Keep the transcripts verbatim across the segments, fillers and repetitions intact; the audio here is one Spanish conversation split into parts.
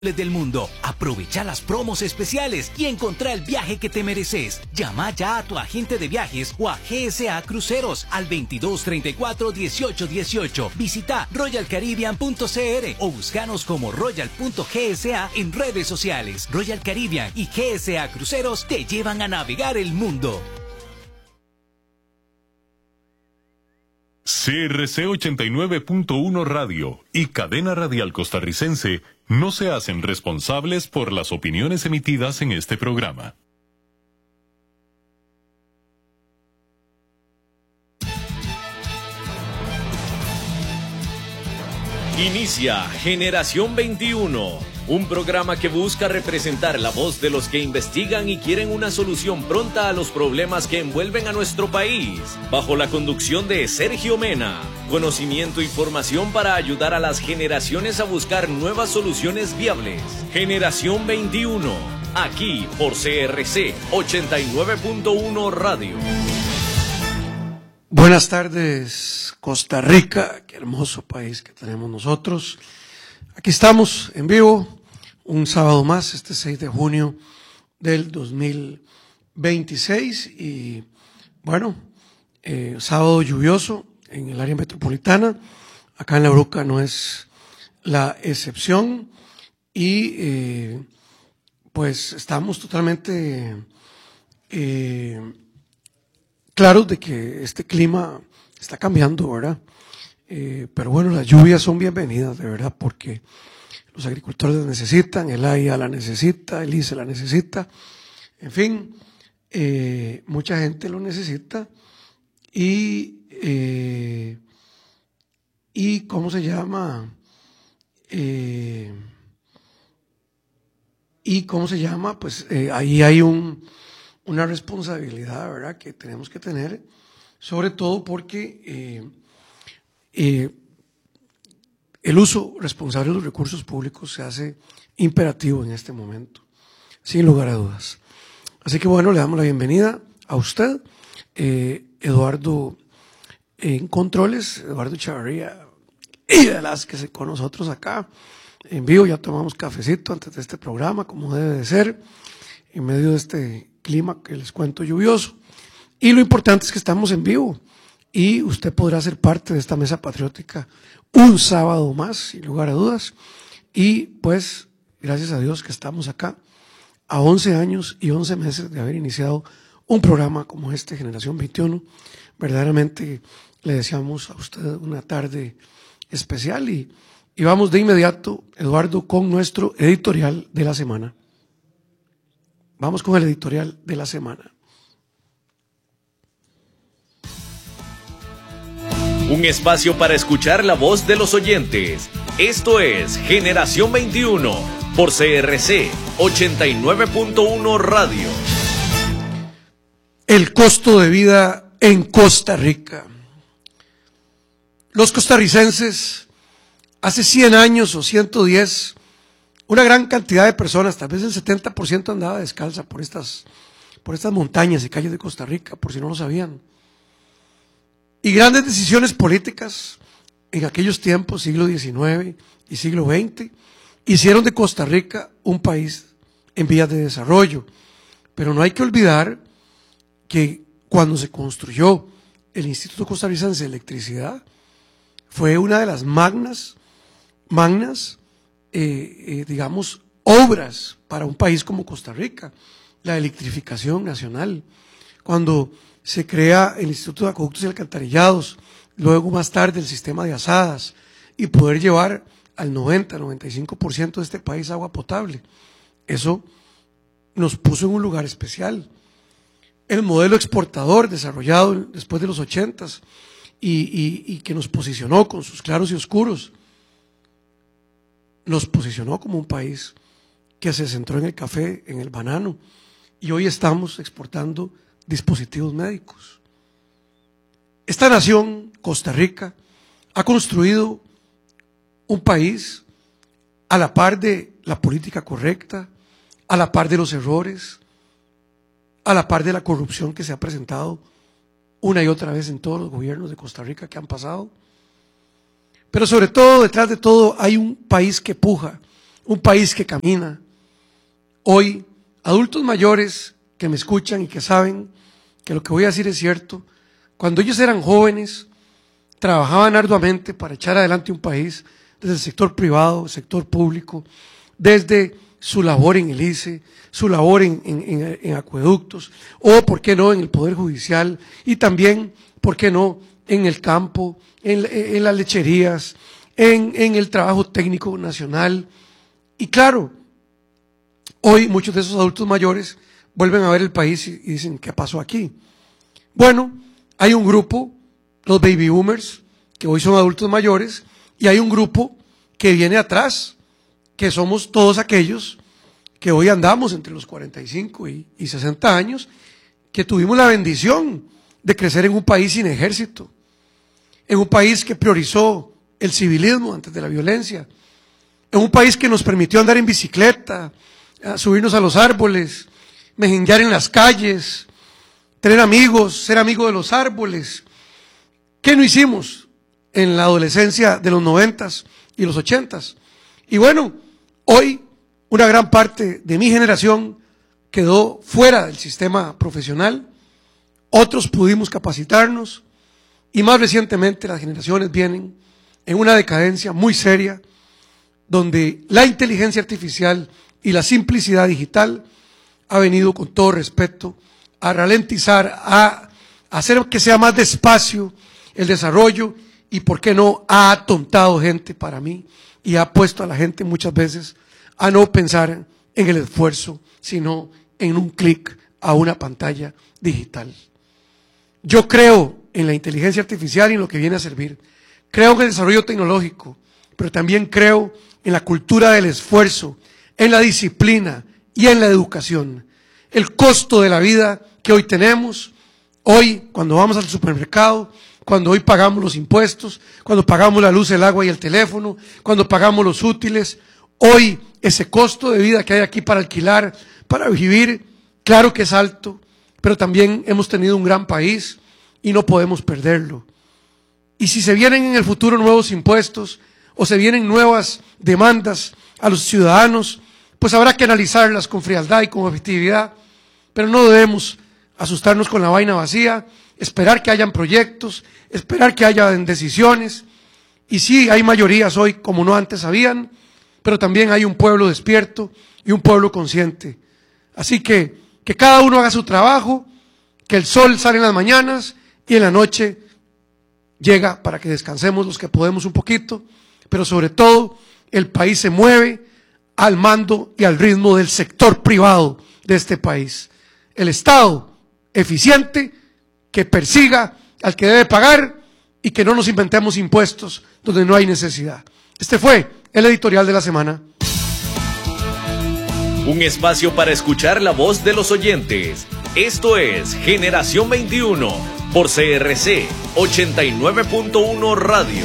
del mundo. Aprovecha las promos especiales y encontrá el viaje que te mereces. Llama ya a tu agente de viajes o a G S A Cruceros al veintidós treinta y cuatro dieciocho dieciocho. Visita royal caribbean punto c r o búscanos como royal punto g s a en redes sociales. Royal Caribbean y G S A Cruceros te llevan a navegar el mundo. C R C ochenta y nueve punto uno Radio y Cadena Radial Costarricense no se hacen responsables por las opiniones emitidas en este programa. Inicia Generación veintiuno, un programa que busca representar la voz de los que investigan y quieren una solución pronta a los problemas que envuelven a nuestro país, bajo la conducción de Sergio Mena. Conocimiento y formación para ayudar a las generaciones a buscar nuevas soluciones viables. Generación veintiuno, aquí por C R C ochenta y nueve punto uno Radio. Buenas tardes, Costa Rica, qué hermoso país que tenemos nosotros. Aquí estamos en vivo, un sábado más, este seis de junio del dos mil veintiséis, y bueno, eh, sábado lluvioso en el área metropolitana. Acá en La Bruca no es la excepción, y eh, pues estamos totalmente eh, claros de que este clima está cambiando, ¿verdad? Eh, pero bueno, las lluvias son bienvenidas, de verdad, porque los agricultores las necesitan, el A I A la necesita, el I C E la necesita, en fin, eh, mucha gente lo necesita, y, eh, y ¿cómo se llama? Eh, y ¿cómo se llama? Pues eh, ahí hay un, una responsabilidad, ¿verdad?, que tenemos que tener, sobre todo porque eh, eh, el uso responsable de los recursos públicos se hace imperativo en este momento, sin lugar a dudas. Así que bueno, le damos la bienvenida a usted, eh, Eduardo en Controles, Eduardo Chavarría y Velázquez con nosotros acá en vivo. Ya tomamos cafecito antes de este programa, como debe de ser, en medio de este clima que les cuento lluvioso. Y lo importante es que estamos en vivo y usted podrá ser parte de esta mesa patriótica un sábado más, sin lugar a dudas. Y pues, gracias a Dios que estamos acá a once años y once meses de haber iniciado un programa como este, Generación veintiuno. Verdaderamente le deseamos a usted una tarde especial, y, y vamos de inmediato, Eduardo, con nuestro editorial de la semana. Vamos con el editorial de la semana. Un espacio para escuchar la voz de los oyentes. Esto es Generación veintiuno por C R C ochenta y nueve punto uno Radio. El costo de vida en Costa Rica. Los costarricenses, hace cien años o ciento diez, una gran cantidad de personas, tal vez el setenta por ciento andaba descalza por estas, por estas montañas y calles de Costa Rica, por si no lo sabían. Y grandes decisiones políticas en aquellos tiempos, siglo diecinueve y siglo veinte, hicieron de Costa Rica un país en vías de desarrollo. Pero no hay que olvidar que cuando se construyó el Instituto Costarricense de Electricidad, fue una de las magnas, magnas, eh, eh, digamos, obras para un país como Costa Rica, la electrificación nacional. Cuando se crea el Instituto de Acueductos y Alcantarillados, luego más tarde el sistema de asadas, y poder llevar al noventa, noventa y cinco por ciento de este país agua potable. Eso nos puso en un lugar especial. El modelo exportador desarrollado después de los ochentas y, y, y que nos posicionó con sus claros y oscuros, nos posicionó como un país que se centró en el café, en el banano, y hoy estamos exportando dispositivos médicos. Esta nación, Costa Rica, ha construido un país a la par de la política correcta, a la par de los errores, a la par de la corrupción que se ha presentado una y otra vez en todos los gobiernos de Costa Rica que han pasado. Pero sobre todo, detrás de todo, hay un país que puja un país que camina. Hoy, adultos mayores que me escuchan y que saben que lo que voy a decir es cierto, cuando ellos eran jóvenes, trabajaban arduamente para echar adelante un país desde el sector privado, sector público, desde su labor en el I C E, su labor en, en, en, en acueductos, o por qué no en el Poder Judicial, y también, por qué no, en el campo, en, en las lecherías, en, en el trabajo técnico nacional. Y claro, hoy muchos de esos adultos mayores vuelven a ver el país y, y dicen, ¿qué pasó aquí? Bueno, hay un grupo, los baby boomers, que hoy son adultos mayores, y hay un grupo que viene atrás, que somos todos aquellos que hoy andamos entre los cuarenta y cinco y, y sesenta años, que tuvimos la bendición de crecer en un país sin ejército, en un país que priorizó el civilismo antes de la violencia, en un país que nos permitió andar en bicicleta, subirnos a los árboles, mejenguear en las calles, tener amigos, ser amigo de los árboles. ¿Qué no hicimos en la adolescencia de los noventas y los ochentas? Y bueno, hoy una gran parte de mi generación quedó fuera del sistema profesional, otros pudimos capacitarnos y más recientemente las generaciones vienen en una decadencia muy seria donde la inteligencia artificial y la simplicidad digital ha venido, con todo respeto, a ralentizar, a hacer que sea más despacio el desarrollo y, por qué no, ha atontado gente para mí y ha puesto a la gente muchas veces a no pensar en el esfuerzo, sino en un clic a una pantalla digital. Yo creo en la inteligencia artificial y en lo que viene a servir. Creo en el desarrollo tecnológico, pero también creo en la cultura del esfuerzo, en la disciplina y en la educación. El costo de la vida que hoy tenemos, hoy cuando vamos al supermercado, cuando hoy pagamos los impuestos, cuando pagamos la luz, el agua y el teléfono, cuando pagamos los útiles, hoy ese costo de vida que hay aquí para alquilar, para vivir, claro que es alto, pero también hemos tenido un gran país y no podemos perderlo. Y si se vienen en el futuro nuevos impuestos o se vienen nuevas demandas a los ciudadanos, pues habrá que analizarlas con frialdad y con objetividad, pero no debemos asustarnos con la vaina vacía, esperar que hayan proyectos, esperar que hayan decisiones. Y sí, hay mayorías hoy como no antes habían, pero también hay un pueblo despierto y un pueblo consciente. Así que, que cada uno haga su trabajo, que el sol sale en las mañanas y en la noche llega para que descansemos los que podemos un poquito, pero sobre todo el país se mueve al mando y al ritmo del sector privado de este país. El Estado eficiente que persiga al que debe pagar y que no nos inventemos impuestos donde no hay necesidad. Este fue el editorial de la semana. Un espacio para escuchar la voz de los oyentes. Esto es Generación veintiuno por C R C ochenta y nueve punto uno Radio.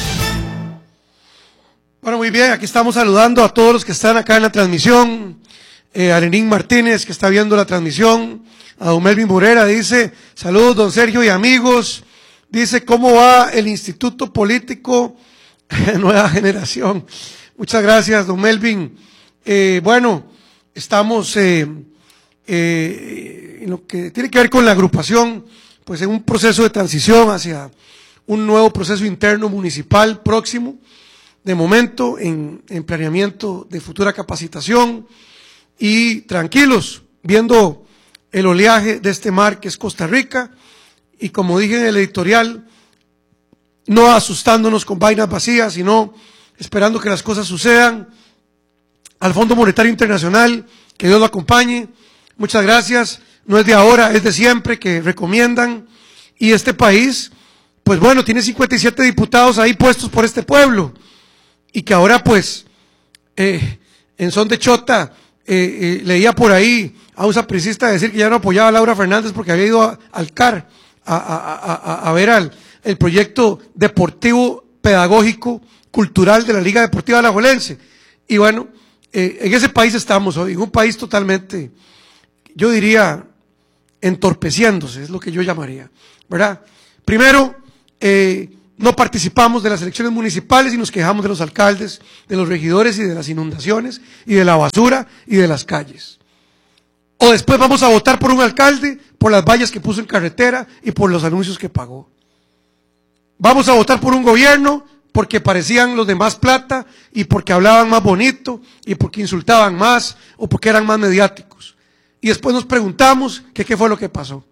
Bueno, muy bien, aquí estamos saludando a todos los que están acá en la transmisión. Eh, a Lenín Martínez, que está viendo la transmisión. A don Melvin Burera, dice, saludos don Sergio y amigos. Dice, ¿cómo va el Instituto Político Nueva Generación? Muchas gracias, don Melvin. Eh, bueno, estamos eh, eh, en lo que tiene que ver con la agrupación, pues en un proceso de transición hacia un nuevo proceso interno municipal próximo, de momento en, en planeamiento de futura capacitación y tranquilos, viendo el oleaje de este mar que es Costa Rica y, como dije en el editorial, no asustándonos con vainas vacías, sino esperando que las cosas sucedan. Al Fondo Monetario Internacional, que Dios lo acompañe, muchas gracias, no es de ahora, es de siempre que recomiendan, y este país, pues bueno, tiene cincuenta y siete diputados ahí puestos por este pueblo, y que ahora pues, eh, en son de chota, eh, eh, leía por ahí a un sapricista decir que ya no apoyaba a Laura Fernández porque había ido a, al C A R a, a, a, a ver al, el proyecto deportivo, pedagógico, cultural de la Liga Deportiva Alajuelense. Y bueno, eh, en ese país estamos hoy, en un país totalmente, yo diría, entorpeciéndose, es lo que yo llamaría, ¿verdad? Primero, eh, no participamos de las elecciones municipales y nos quejamos de los alcaldes, de los regidores y de las inundaciones y de la basura y de las calles. O después vamos a votar por un alcalde, por las vallas que puso en carretera y por los anuncios que pagó. Vamos a votar por un gobierno porque parecían los de más plata y porque hablaban más bonito y porque insultaban más o porque eran más mediáticos. Y después nos preguntamos que qué fue lo que pasó.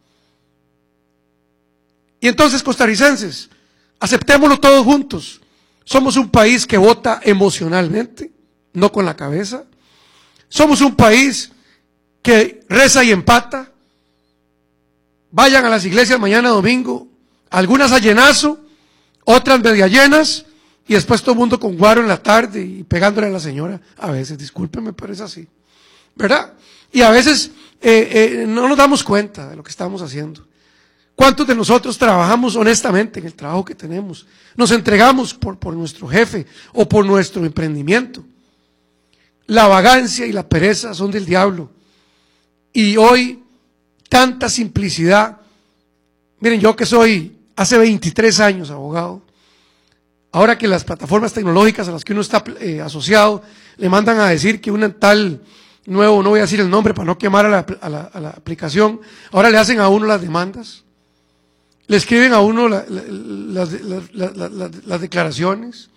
Y entonces, costarricenses, aceptémoslo todos juntos. Somos un país que vota emocionalmente, no con la cabeza. Somos un país que reza y empata. Vayan a las iglesias mañana domingo, algunas a llenazo, otras media llenas, y después todo el mundo con guaro en la tarde y pegándole a la señora. A veces, discúlpeme, pero es así, ¿verdad? Y a veces eh, eh, no nos damos cuenta de lo que estamos haciendo. ¿Cuántos de nosotros trabajamos honestamente en el trabajo que tenemos? Nos entregamos por, por nuestro jefe o por nuestro emprendimiento. La vagancia y la pereza son del diablo. Y hoy, tanta simplicidad. Miren, yo que soy hace veintitrés años abogado, ahora que las plataformas tecnológicas a las que uno está eh, asociado le mandan a decir que un tal nuevo, no voy a decir el nombre para no quemar a la, a la, a la aplicación, ahora le hacen a uno las demandas. Le escriben a uno la, la, la, la, la, la, la, las declaraciones.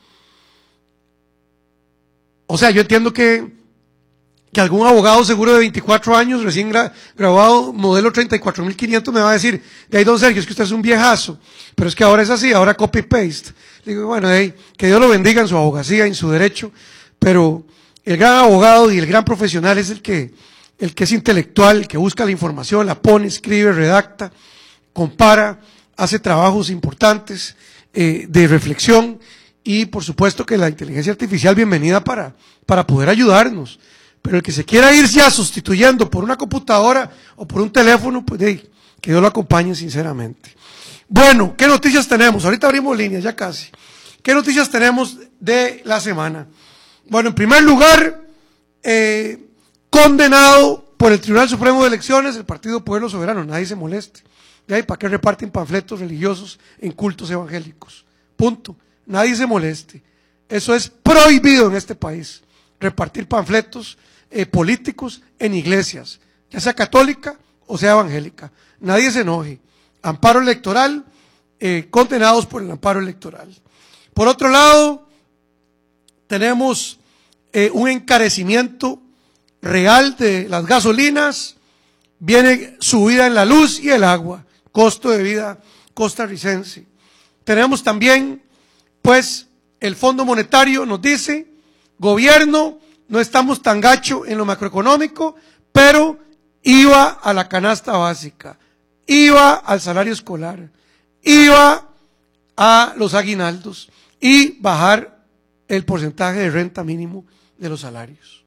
O sea, yo entiendo que, que algún abogado seguro de veinticuatro años, recién gra, graduado, modelo treinta y cuatro mil quinientos, me va a decir, de ahí don Sergio, es que usted es un viejazo, pero es que ahora es así, ahora copy-paste. Le digo, bueno, hey, que Dios lo bendiga en su abogacía, en su derecho, pero el gran abogado y el gran profesional es el que, el que es intelectual, el que busca la información, la pone, escribe, redacta, compara, hace trabajos importantes eh, de reflexión y por supuesto que la inteligencia artificial bienvenida para, para poder ayudarnos, pero el que se quiera ir ya sustituyendo por una computadora o por un teléfono, pues hey, que Dios lo acompañe sinceramente. Bueno, ¿qué noticias tenemos? Ahorita abrimos líneas, ya casi. ¿Qué noticias tenemos de la semana? Bueno, en primer lugar, eh, condenado por el Tribunal Supremo de Elecciones, el Partido Pueblo Soberano, nadie se moleste. ¿Y ahí para qué reparten panfletos religiosos en cultos evangélicos? Punto. Nadie se moleste. Eso es prohibido en este país, repartir panfletos eh, políticos en iglesias, ya sea católica o sea evangélica. Nadie se enoje. Amparo electoral, eh, condenados por el amparo electoral. Por otro lado, tenemos eh, un encarecimiento real de las gasolinas, viene subida en la luz y el agua, costo de vida costarricense. Tenemos también, pues, el Fondo Monetario nos dice, gobierno, no estamos tan gacho en lo macroeconómico, pero iba a la canasta básica, iba al salario escolar, iba a los aguinaldos y bajar el porcentaje de renta mínimo de los salarios.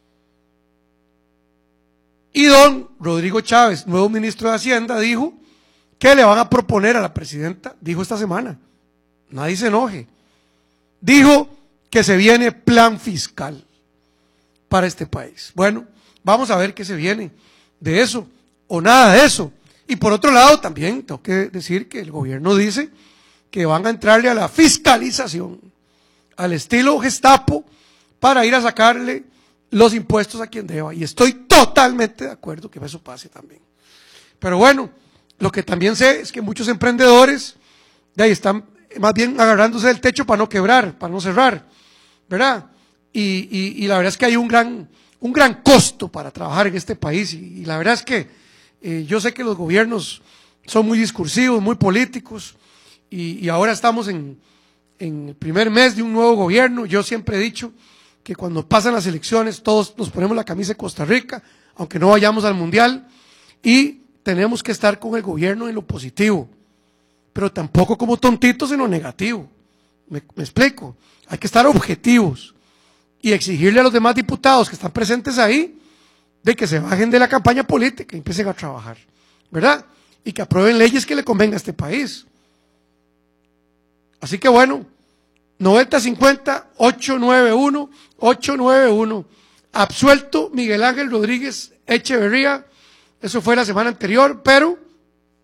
Y don Rodrigo Chávez, nuevo ministro de Hacienda, dijo que le van a proponer a la presidenta, dijo esta semana, nadie se enoje, dijo que se viene plan fiscal para este país. Bueno, vamos a ver qué se viene de eso o nada de eso. Y por otro lado también tengo que decir que el gobierno dice que van a entrarle a la fiscalización, al estilo Gestapo, para ir a sacarle los impuestos a quien deba. Y estoy totalmente de acuerdo que eso pase también. Pero bueno, lo que también sé es que muchos emprendedores de ahí están más bien agarrándose del techo para no quebrar, para no cerrar, ¿verdad? Y, y, y la verdad es que hay un gran, un gran costo para trabajar en este país. Y, y la verdad es que eh, yo sé que los gobiernos son muy discursivos, muy políticos, y, y ahora estamos en, en el primer mes de un nuevo gobierno. Yo siempre he dicho que cuando pasan las elecciones todos nos ponemos la camisa de Costa Rica, aunque no vayamos al mundial, y tenemos que estar con el gobierno en lo positivo, pero tampoco como tontitos en lo negativo. Me, me explico, hay que estar objetivos y exigirle a los demás diputados que están presentes ahí de que se bajen de la campaña política y empiecen a trabajar, ¿verdad? Y que aprueben leyes que le convenga a este país. Así que bueno, noventa cincuenta, ocho nueve uno, ocho nueve uno. Absuelto Miguel Ángel Rodríguez Echeverría, eso fue la semana anterior, pero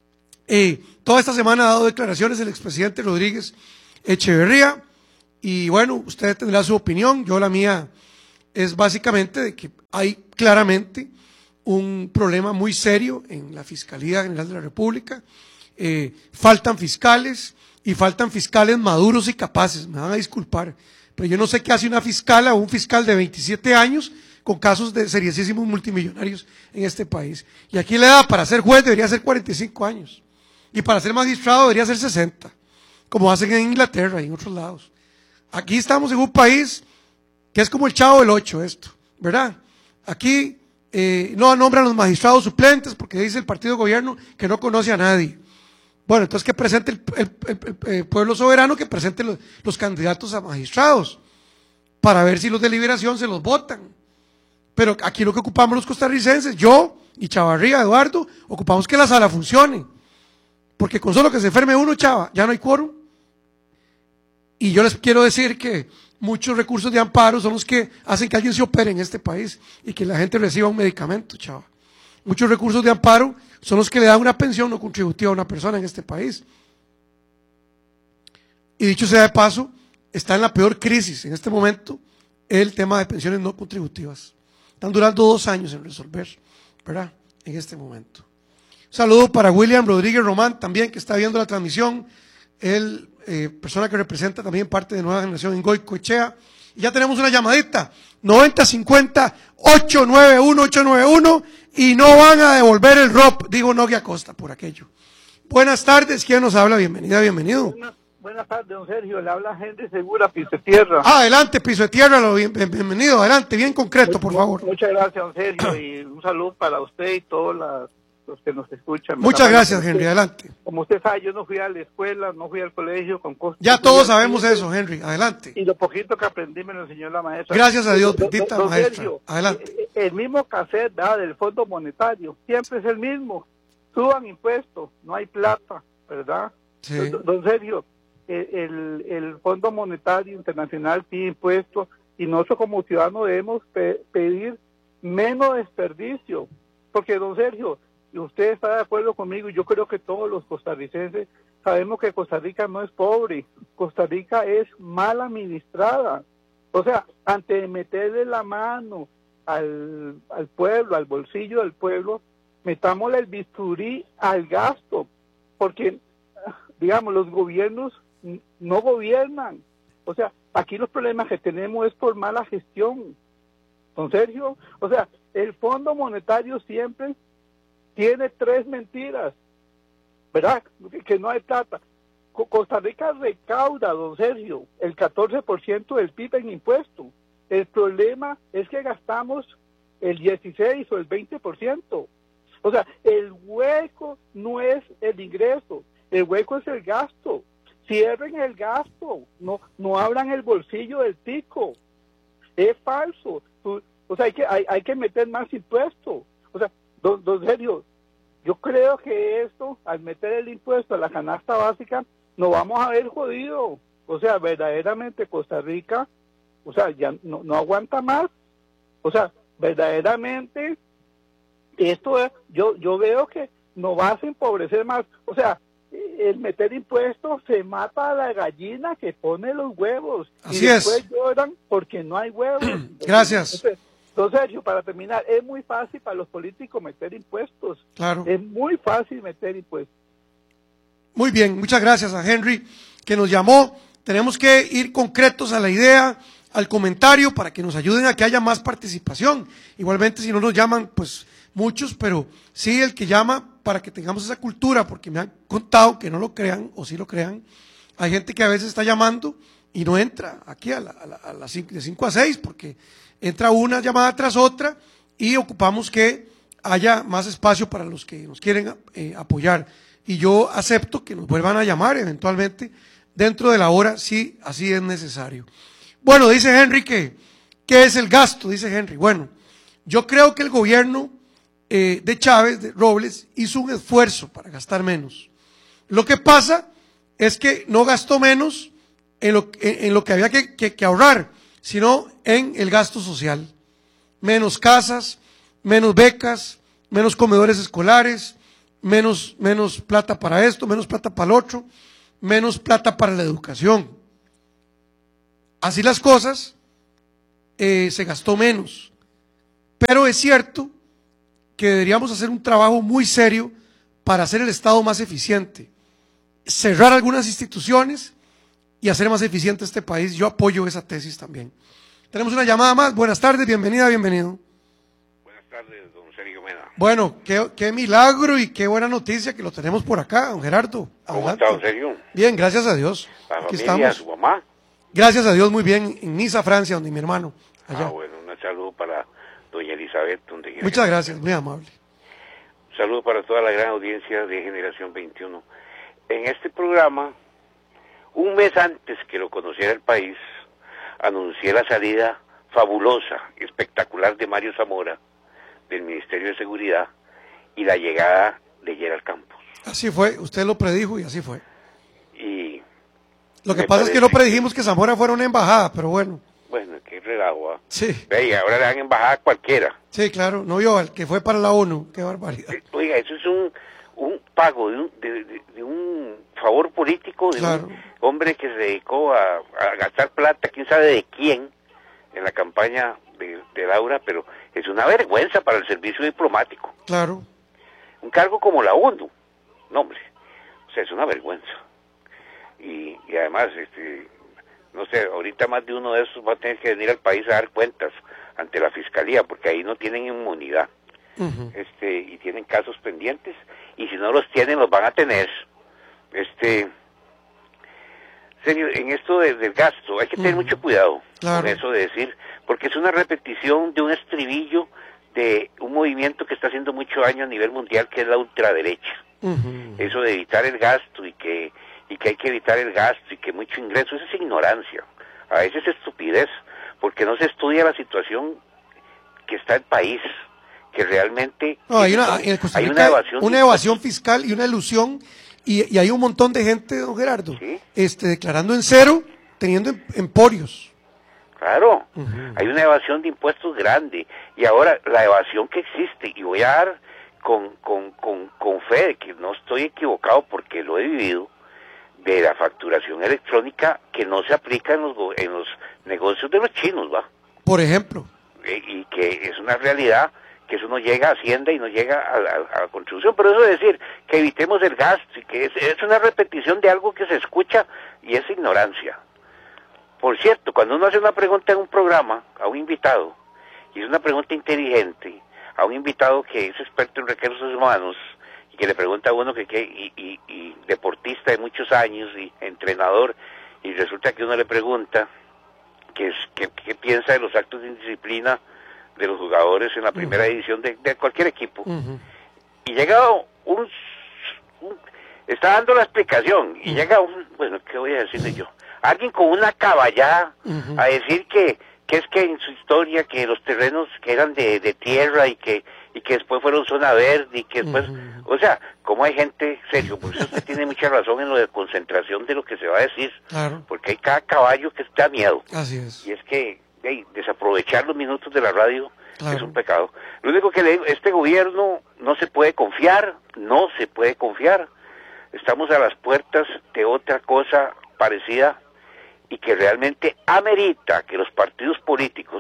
Eh, toda esta semana ha dado declaraciones el expresidente Rodríguez Echeverría, y bueno, usted tendrá su opinión. Yo la mía es básicamente de que hay claramente un problema muy serio en la Fiscalía General de la República. Eh, faltan fiscales y faltan fiscales maduros y capaces, me van a disculpar, pero yo no sé qué hace una fiscala o un fiscal de veintisiete años con casos de seriosísimos multimillonarios en este país. Y aquí la edad para ser juez debería ser cuarenta y cinco años, y para ser magistrado debería ser sesenta, como hacen en Inglaterra y en otros lados. Aquí estamos en un país que es como el Chavo del Ocho, esto, ¿verdad? Aquí eh, no nombran los magistrados suplentes porque dice el partido de gobierno que no conoce a nadie. Bueno, entonces que presente el, el, el, el pueblo soberano, que presente los, los candidatos a magistrados, para ver si los de Liberación se los votan. Pero aquí lo que ocupamos los costarricenses, yo y Chavarría, Eduardo, ocupamos que la sala funcione, porque con solo que se enferme uno, Chava, ya no hay quórum. Y yo les quiero decir que muchos recursos de amparo son los que hacen que alguien se opere en este país y que la gente reciba un medicamento, Chava. Muchos recursos de amparo son los que le dan una pensión no contributiva a una persona en este país. Y dicho sea de paso, está en la peor crisis en este momento el tema de pensiones no contributivas. Están durando dos años en resolver, ¿verdad? En este momento. Un saludo para William Rodríguez Román también, que está viendo la transmisión. Él, eh, persona que representa también parte de Nueva Generación en Goicoechea. Y ya tenemos una llamadita, noventa cincuenta, ocho nueve uno, ocho nueve uno, y no van a devolver el R O P, digo Nogui Acosta, por aquello. Buenas tardes, ¿quién nos habla? Bienvenida, bienvenido. Buenas, buenas tardes, don Sergio, le habla Henry Segura, Piso de Tierra. Ah, adelante, Piso de Tierra, lo bien, bienvenido, adelante, bien concreto, por favor. Muchas gracias, don Sergio, y un saludo para usted y todos las, los que nos escuchan. Muchas gracias, Henry, adelante. Como usted sabe, yo no fui a la escuela, no fui al colegio con cosas. Ya todos sabemos eso, Henry, adelante. Y lo poquito que aprendí me lo enseñó la maestra. Gracias a Dios, don, bendita don maestra. Sergio, adelante. El mismo cassette, ¿verdad?, del Fondo Monetario, siempre es el mismo. Suban impuestos, no hay plata, ¿verdad? Sí. Don, don Sergio, el, el Fondo Monetario Internacional pide impuestos y nosotros como ciudadanos debemos pe pedir menos desperdicio. Porque, don Sergio, y usted está de acuerdo conmigo, y yo creo que todos los costarricenses sabemos que Costa Rica no es pobre, Costa Rica es mal administrada. O sea, antes de meterle la mano al, al pueblo, al bolsillo del pueblo, metámosle el bisturí al gasto, porque, digamos, los gobiernos no gobiernan. O sea, aquí los problemas que tenemos es por mala gestión. Don Sergio, o sea, el Fondo Monetario siempre tiene tres mentiras, ¿verdad? Que no hay plata. Costa Rica recauda, don Sergio, el catorce por ciento del P I B en impuestos. El problema es que gastamos el dieciséis o el veinte por ciento. O sea, el hueco no es el ingreso, el hueco es el gasto. Cierren el gasto, no, no abran el bolsillo del tico. Es falso. O sea, hay que, hay, hay que meter más impuestos. O sea, Don, don Sergio, yo creo que esto, al meter el impuesto a la canasta básica, nos vamos a ver jodido. O sea, verdaderamente Costa Rica, o sea, ya no, no aguanta más. O sea, verdaderamente, esto es, yo, yo veo que nos va a empobrecer más. O sea, el meter impuestos se mata a la gallina que pone los huevos. Así y después es. lloran porque no hay huevos. Gracias. Entonces, Don Sergio, para terminar, es muy fácil para los políticos meter impuestos. Claro. Es muy fácil meter impuestos. Muy bien, muchas gracias a Henry que nos llamó. Tenemos que ir concretos a la idea, al comentario, para que nos ayuden a que haya más participación. Igualmente, si no nos llaman, pues muchos, pero sí el que llama para que tengamos esa cultura, porque me han contado que no lo crean, o sí lo crean, hay gente que a veces está llamando y no entra aquí a, la, a, la, a las cinco, de cinco a seis, porque entra una llamada tras otra y ocupamos que haya más espacio para los que nos quieren eh, apoyar. Y yo acepto que nos vuelvan a llamar eventualmente dentro de la hora, si así es necesario. Bueno, dice Henry que, ¿qué es el gasto? Dice Henry. Bueno, yo creo que el gobierno eh, de Chávez, de Robles, hizo un esfuerzo para gastar menos. Lo que pasa es que no gastó menos en lo, en, en lo que había que, que, que ahorrar, sino en el gasto social. Menos casas, menos becas, menos comedores escolares, menos, menos plata para esto, menos plata para el otro, menos plata para la educación. Así las cosas, eh, se gastó menos. Pero es cierto que deberíamos hacer un trabajo muy serio para hacer el Estado más eficiente, cerrar algunas instituciones y hacer más eficiente este país. Yo apoyo esa tesis también. Tenemos una llamada más. Buenas tardes, bienvenida, bienvenido. Buenas tardes, don Sergio Mena. Bueno, qué, qué milagro y qué buena noticia que lo tenemos por acá, don Gerardo. ¿Cómo Adelante. está, don Sergio? Bien, gracias a Dios. La Aquí familia, estamos. su mamá. Gracias a Dios, muy bien, en Niza, Francia, donde mi hermano. Allá. Ah, bueno, un saludo para doña Elizabeth. Donde Muchas gracias, muy amable. Un saludo para toda la gran audiencia de Generación veintiuno. En este programa, un mes antes que lo conociera el país, anuncié la salida fabulosa, espectacular de Mario Zamora del Ministerio de Seguridad y la llegada de Gerald Campos. Así fue, usted lo predijo y así fue. Y Lo que me pasa es que parece no predijimos que Zamora fuera una embajada, pero bueno. Bueno, qué relajo. ¿Ah? Sí, Ve, y ahora le dan embajada a cualquiera. sí, claro, no vio al que fue para la ONU, qué barbaridad. Eh, Oiga, eso es un, un pago de un, de, de- de un favor político de Claro. un hombre que se dedicó a, a gastar plata, quién sabe de quién, en la campaña de, de Laura, pero es una vergüenza para el servicio diplomático. Claro, Un cargo como la ONU, no hombre, o sea, es una vergüenza. Y, y además, este, no sé, ahorita más de uno de esos va a tener que venir al país a dar cuentas ante la fiscalía, porque ahí no tienen inmunidad. ujú, este y tienen casos pendientes, y si no los tienen los van a tener. Este serio, en esto de- del gasto hay que tener Ujú. mucho cuidado Claro. con eso de decir, porque es una repetición de un estribillo de un movimiento que está haciendo mucho daño a nivel mundial, que es la ultraderecha. ujú. Eso de evitar el gasto y que y que hay que evitar el gasto y que mucho ingreso, eso es ignorancia, a veces es estupidez, porque no se estudia la situación que está el país, que realmente No, hay una, en Costa hay Rica una hay evasión, una de evasión impuestos. fiscal y una ilusión, y, y hay un montón de gente, don Gerardo, Sí. este, declarando en cero, teniendo em- emporios. Claro, Ujú. hay una evasión de impuestos grande, y ahora la evasión que existe, y voy a dar con, con, con, con fe de que no estoy equivocado porque lo he vivido, de la facturación electrónica que no se aplica en los, go- en los negocios de los chinos, ¿va? Por ejemplo, Eh, y que es una realidad que eso no llega a Hacienda y no llega a la, a la contribución, pero eso es decir, que evitemos el gasto, y que es, es una repetición de algo que se escucha y es ignorancia. Por cierto, cuando uno hace una pregunta en un programa a un invitado, y es una pregunta inteligente, a un invitado que es experto en recursos humanos, y que le pregunta a uno que, que y, y, y deportista de muchos años, y entrenador, y resulta que uno le pregunta qué es, qué, qué piensa de los actos de indisciplina de los jugadores en la primera edición de, de cualquier equipo. ujú, Y llega un, un- está dando la explicación, y llega un, bueno, ¿qué voy a decirle yo? Alguien con una caballada Ujú. a decir que, que es que en su historia, que los terrenos que eran de, de tierra y que y que después fueron zona verde y que después, Ujú. o sea, como hay gente, serio, por eso usted tiene mucha razón en lo de concentración de lo que se va a decir, claro, porque hay cada caballo que da miedo. así es. Y es que hey, desaprovechar los minutos de la radio Claro. es un pecado. Lo único que le digo, este gobierno no se puede confiar, no se puede confiar. Estamos a las puertas de otra cosa parecida y que realmente amerita que los partidos políticos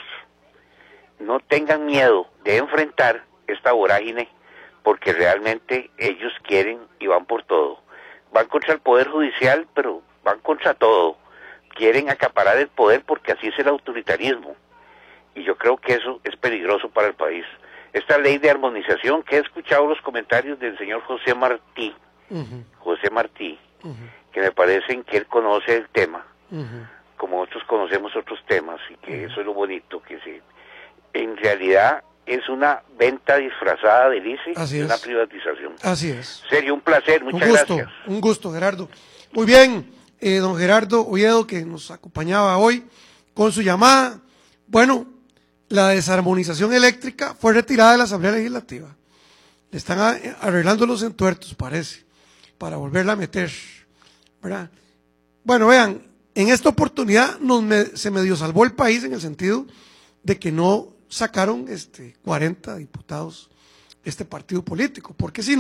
no tengan miedo de enfrentar esta vorágine, porque realmente ellos quieren y van por todo. Van contra el Poder Judicial, pero van contra todo. Quieren acaparar el poder porque así es el autoritarismo. Y yo creo que eso es peligroso para el país. Esta ley de armonización, que he escuchado los comentarios del señor José Martí, Ujú, José Martí, ujú, que me parecen que él conoce el tema, ujú. como otros conocemos otros temas, y que eso es lo bonito, que se, en realidad es una venta disfrazada del I C E, Así y una es. privatización. Así es. Serio, un placer, Un muchas gusto, gracias. un gusto, Gerardo. Muy bien, eh, don Gerardo Oviedo, que nos acompañaba hoy con su llamada. Bueno, la desarmonización eléctrica fue retirada de la Asamblea Legislativa. Le están a- arreglando los entuertos, parece, para volverla a meter, ¿verdad? Bueno, vean, en esta oportunidad nos me- se medio salvó el país en el sentido de que no sacaron este, cuarenta diputados este partido político, porque si no,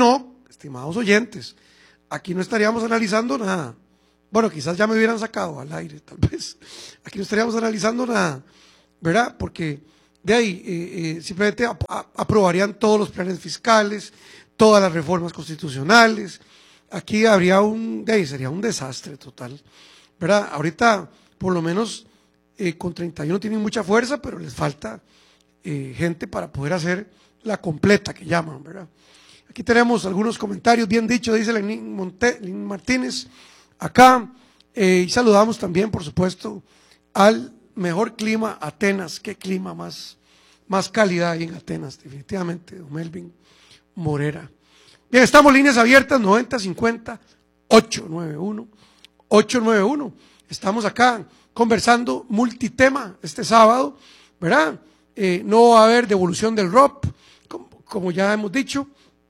estimados oyentes, aquí no estaríamos analizando nada. Bueno, quizás ya me hubieran sacado al aire, tal vez. Aquí no estaríamos analizando nada, ¿verdad? Porque de ahí eh, eh, simplemente ap aprobarían todos los planes fiscales, todas las reformas constitucionales. Aquí habría un, de ahí sería un desastre total, ¿verdad? Ahorita, por lo menos, eh, con treinta y uno tienen mucha fuerza, pero les falta eh, gente para poder hacer la completa que llaman, ¿verdad? Aquí tenemos algunos comentarios, bien dicho, dice Lenín, Monte, Lenín Martínez, acá, eh, y saludamos también, por supuesto, al mejor clima, Atenas. Qué clima más, más calidad hay en Atenas, definitivamente, don Melvin Morera. Bien, estamos líneas abiertas, noventa cincuenta, ocho nueve uno, ocho nueve uno. Estamos acá conversando multitema este sábado, ¿verdad? Eh, no va a haber devolución del R O P, como, como ya hemos dicho.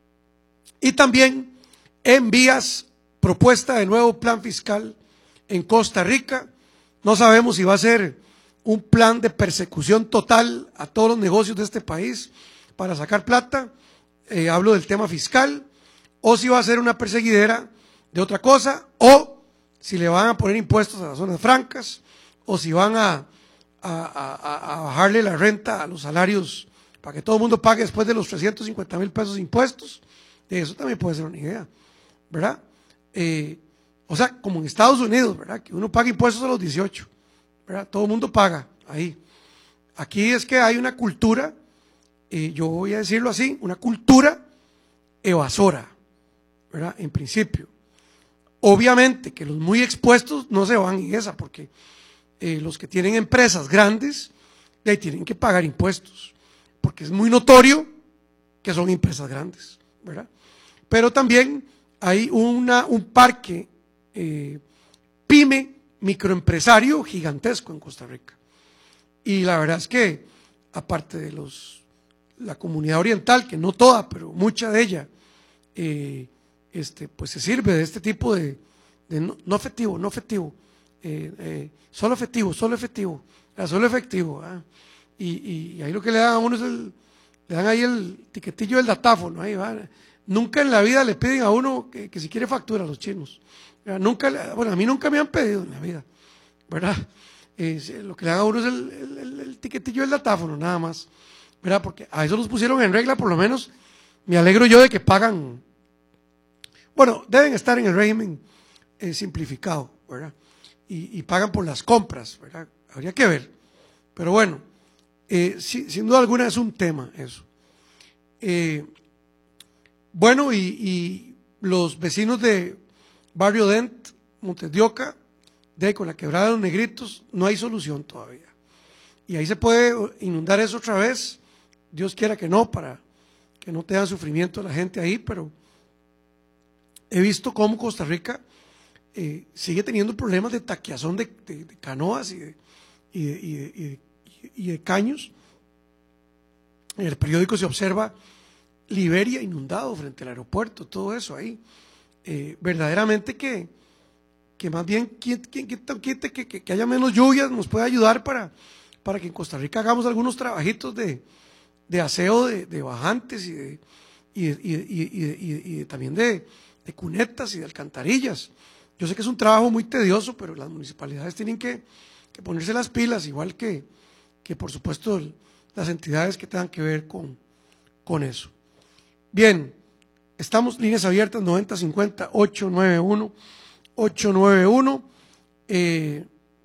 Y también en vías, propuesta de nuevo plan fiscal en Costa Rica. No sabemos si va a ser un plan de persecución total a todos los negocios de este país para sacar plata, eh, hablo del tema fiscal, o si va a ser una perseguidera de otra cosa, o si le van a poner impuestos a las zonas francas, o si van a, a, a, a bajarle la renta a los salarios para que todo el mundo pague después de los trescientos cincuenta mil pesos de impuestos. Eso también puede ser una idea, ¿verdad? Eh, o sea, como en Estados Unidos, ¿verdad? Que uno paga impuestos a los dieciocho, ¿verdad? Todo el mundo paga ahí. Aquí es que hay una cultura, eh, yo voy a decirlo así, una cultura evasora, ¿verdad? En principio. Obviamente que los muy expuestos no se van en esa, porque eh, los que tienen empresas grandes, de ahí tienen que pagar impuestos, porque es muy notorio que son empresas grandes, ¿verdad? Pero también hay una, un parque eh, pyme, microempresario gigantesco en Costa Rica. Y la verdad es que, aparte de los la comunidad oriental, que no toda, pero mucha de ella, eh, este, pues se sirve de este tipo de, de no, no efectivo, no efectivo, eh, eh, solo efectivo, solo efectivo, solo efectivo. ¿eh? Y, y, y ahí lo que le dan a uno es el, le dan ahí el tiquetillo del datáfono, ahí va. Nunca en la vida le piden a uno que, que si quiere factura a los chinos. Nunca, bueno, a mí nunca me han pedido en la vida, ¿verdad? Eh, lo que le dan a uno es el, el, el, el tiquetillo del datáfono, nada más, ¿verdad? Porque a eso los pusieron en regla, por lo menos me alegro yo de que pagan, bueno, deben estar en el régimen eh, simplificado, ¿verdad? Y, y pagan por las compras, ¿verdad? Habría que ver, pero bueno, eh, sí, sin duda alguna es un tema eso. Eh, bueno, y, y los vecinos de Barrio Dent, Montes de Oca, de con la quebrada de los Negritos, no hay solución todavía. Y ahí se puede inundar eso otra vez, Dios quiera que no, para que no tenga sufrimiento la gente ahí, pero he visto cómo Costa Rica eh, sigue teniendo problemas de taquiazón de, de, de canoas y de, y, de, y, de, y, de, y de caños. En el periódico se observa Liberia inundado frente al aeropuerto, todo eso ahí. Eh, verdaderamente que, que más bien que, que, que, que, que haya menos lluvias nos puede ayudar para, para que en Costa Rica hagamos algunos trabajitos de, de aseo de, de bajantes y, de, y, de, y, de, y, de, y, de, y de, también de, de cunetas y de alcantarillas. Yo sé que es un trabajo muy tedioso, pero las municipalidades tienen que, que ponerse las pilas, igual que, que por supuesto las entidades que tengan que ver con, con eso. Bien, estamos líneas abiertas noventa cincuenta, ocho nueve uno, ocho nueve uno. Eh,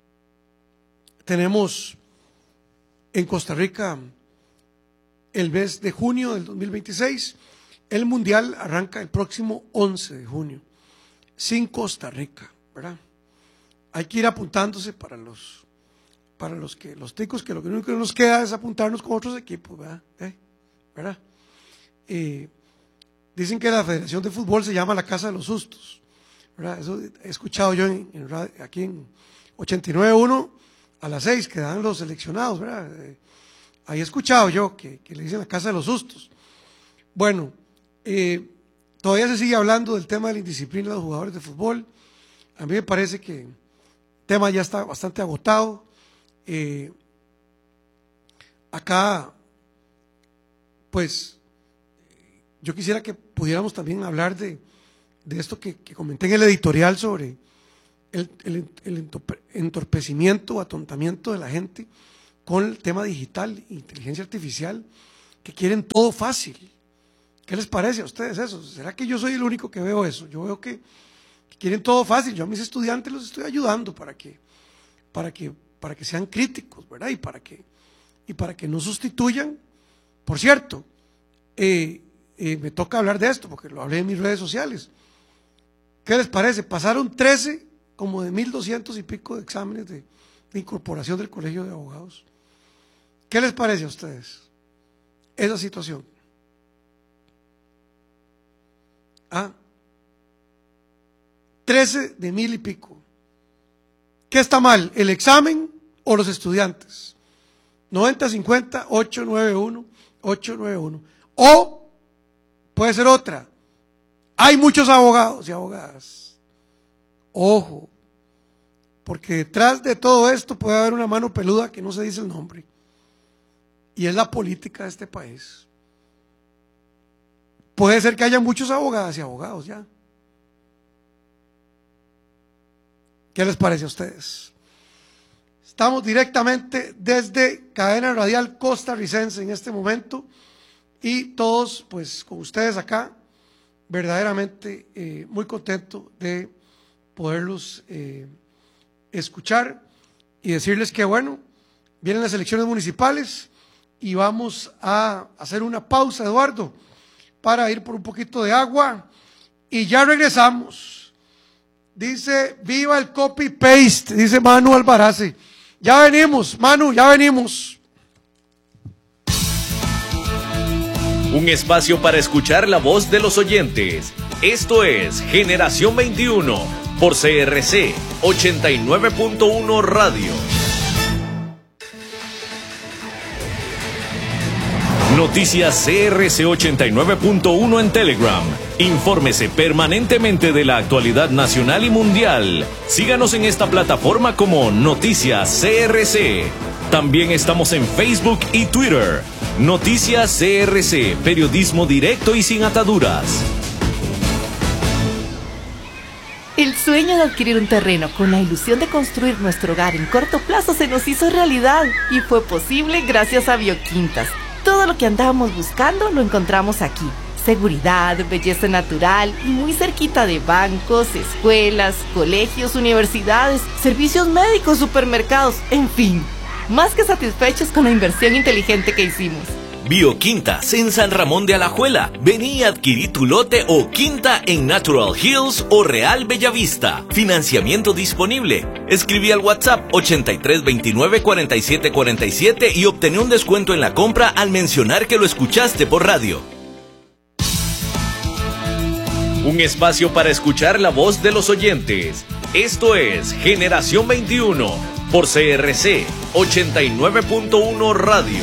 tenemos en Costa Rica el mes de junio del dos mil veintiséis. El Mundial arranca el próximo once de junio, sin Costa Rica, ¿verdad? Hay que ir apuntándose para los, para los que, los ticos, que lo único que nos queda es apuntarnos con otros equipos, ¿verdad? ¿Eh? ¿verdad? Eh, dicen que la Federación de Fútbol se llama la Casa de los Sustos, ¿verdad? Eso he escuchado yo en, en radio, aquí en ochenta y nueve punto uno a las seis que dan los seleccionados, ¿verdad? Eh, ahí he escuchado yo que, que le dicen la Casa de los Sustos. Bueno, eh, todavía se sigue hablando del tema de la indisciplina de los jugadores de fútbol. A mí me parece que el tema ya está bastante agotado. Eh, acá, pues, yo quisiera que pudiéramos también hablar de, de esto que, que comenté en el editorial sobre el, el, el entorpecimiento o atontamiento de la gente con el tema digital, inteligencia artificial, que quieren todo fácil. ¿Qué les parece a ustedes eso? ¿Será que yo soy el único que veo eso? Yo veo que, que quieren todo fácil. Yo a mis estudiantes los estoy ayudando para que, para que, para que sean críticos, ¿verdad? Y para que, y para que no sustituyan. Por cierto, eh, eh, me toca hablar de esto porque lo hablé en mis redes sociales. ¿Qué les parece? Pasaron trece como de mil doscientos y pico de exámenes de, de incorporación del Colegio de Abogados. ¿Qué les parece a ustedes esa situación? Ah, trece de mil y pico. ¿Qué está mal? ¿El examen o los estudiantes? noventa cincuenta, ocho nueve uno, ocho nueve uno. O puede ser otra. Hay muchos abogados y abogadas. Ojo, porque detrás de todo esto puede haber una mano peluda que no se dice el nombre. Y es la política de este país. Puede ser que haya muchos abogadas y abogados ya. ¿Qué les parece a ustedes? Estamos directamente desde Cadena Radial Costarricense en este momento y todos, pues con ustedes acá, verdaderamente eh, muy contento de poderlos eh, escuchar y decirles que bueno, vienen las elecciones municipales y vamos a hacer una pausa, Eduardo, para ir por un poquito de agua y ya regresamos. Dice, viva el copy-paste, dice Manu Alvarace. Ya venimos, Manu, ya venimos. Un espacio para escuchar la voz de los oyentes. Esto es Generación veintiuno por C R C ochenta y nueve punto uno Radio. Noticias C R C ochenta y nueve punto uno en Telegram. Infórmese permanentemente de la actualidad nacional y mundial. Síganos en esta plataforma como Noticias C R C. También estamos en Facebook y Twitter. Noticias C R C, periodismo directo y sin ataduras. El sueño de adquirir un terreno con la ilusión de construir nuestro hogar en corto plazo se nos hizo realidad y fue posible gracias a Bioquintas. Todo lo que andábamos buscando lo encontramos aquí. Seguridad, belleza natural y muy cerquita de bancos, escuelas, colegios, universidades, servicios médicos, supermercados, en fin. Más que satisfechos con la inversión inteligente que hicimos. Bioquintas en San Ramón de Alajuela. Vení y adquirí tu lote o quinta en Natural Hills o Real Bellavista. Financiamiento disponible. Escribí al WhatsApp ochenta y tres veintinueve cuarenta y siete cuarenta y siete y obtené un descuento en la compra al mencionar que lo escuchaste por radio. Un espacio para escuchar la voz de los oyentes. Esto es Generación veintiuno por C R C ochenta y nueve punto uno Radio.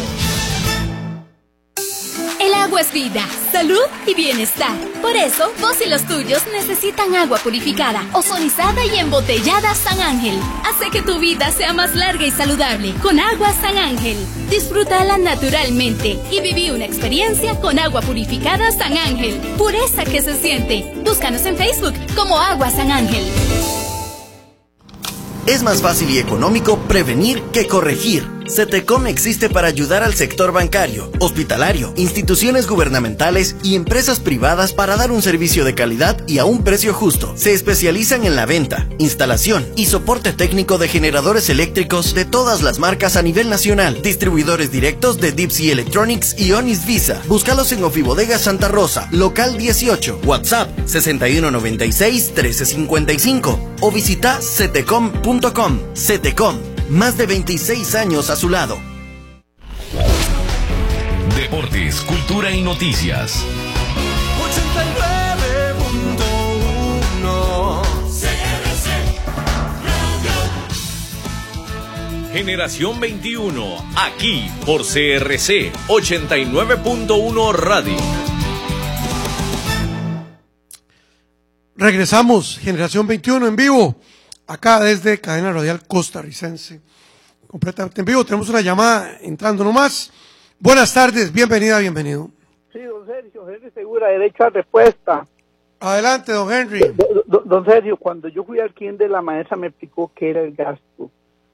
El agua es vida, salud y bienestar. Por eso, vos y los tuyos necesitan agua purificada, ozonizada y embotellada San Ángel. Hace que tu vida sea más larga y saludable con agua San Ángel. Disfrútala naturalmente y viví una experiencia con agua purificada San Ángel. Pureza que se siente. Búscanos en Facebook como Agua San Ángel. Es más fácil y económico prevenir que corregir. CETECOM existe para ayudar al sector bancario, hospitalario, instituciones gubernamentales y empresas privadas para dar un servicio de calidad y a un precio justo. Se especializan en la venta, instalación y soporte técnico de generadores eléctricos de todas las marcas a nivel nacional. Distribuidores directos de Deep Sea Electronics y Onis Visa. Búscalos en Ofibodega Santa Rosa, local dieciocho, WhatsApp sesenta y uno noventa y seis trece cincuenta y cinco o visita cetecom punto com. CETECOM. Más de veintiséis años a su lado. Deportes, cultura y noticias. ochenta y nueve punto uno C R C Radio. Generación veintiuno, aquí por C R C ochenta y nueve punto uno Radio. Regresamos, Generación veintiuno en vivo. Acá desde Cadena Radial Costarricense, completamente en vivo. Tenemos una llamada entrando nomás. Buenas tardes, bienvenida, bienvenido. Sí, don Sergio, Henry Segura, derecho a respuesta. Adelante, don Henry. Don, don Sergio, cuando yo fui al kinder, la maestra me explicó qué era el gasto.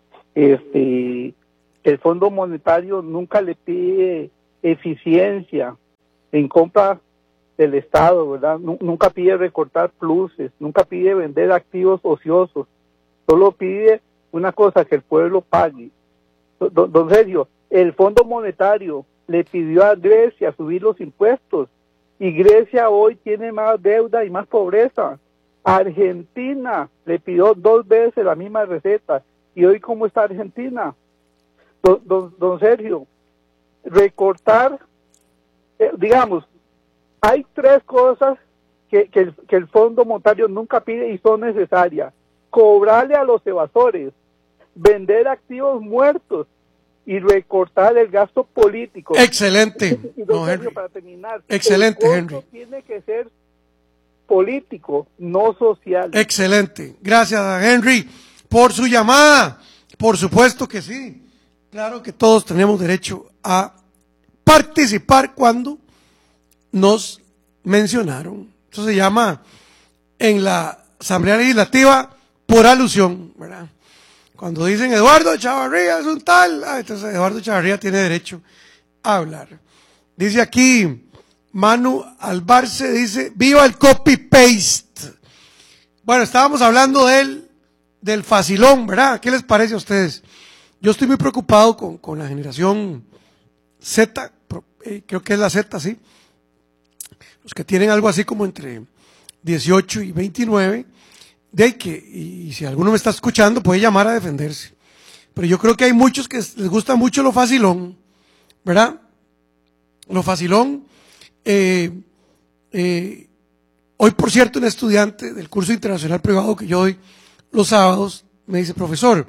Este, el Fondo Monetario nunca le pide eficiencia en compra del Estado, ¿verdad? Nunca pide recortar pluses, nunca pide vender activos ociosos, solo pide una cosa, que el pueblo pague. Don, don Sergio, el Fondo Monetario le pidió a Grecia subir los impuestos y Grecia hoy tiene más deuda y más pobreza. Argentina le pidió dos veces la misma receta y hoy ¿cómo está Argentina? Don, don, don Sergio, recortar, eh, digamos, hay tres cosas que, que, el, que el Fondo Monetario nunca pide y son necesarias. Cobrarle a los evasores, vender activos muertos y recortar el gasto político. Excelente, y, y don no, Sergio, Henry. para terminar, Excelente, el Henry. tiene que ser político, no social. Excelente. Gracias a Henry por su llamada. Por supuesto que sí. Claro que todos tenemos derecho a participar cuando nos mencionaron. Eso se llama en la Asamblea Legislativa por alusión, ¿verdad? Cuando dicen Eduardo Chavarría es un tal, ah, entonces Eduardo Chavarría tiene derecho a hablar. Dice aquí Manu Albarce, dice, viva el copy-paste. Bueno, estábamos hablando del, del facilón, ¿verdad? ¿Qué les parece a ustedes? Yo estoy muy preocupado con, con la generación Z, creo que es la Z, sí. Los que tienen algo así como entre dieciocho y veintinueve, de ahí que, y si alguno me está escuchando, puede llamar a defenderse. Pero yo creo que hay muchos que les gusta mucho lo facilón, ¿verdad? Lo facilón. Eh, eh, hoy, por cierto, un estudiante del curso internacional privado que yo doy los sábados me dice, profesor,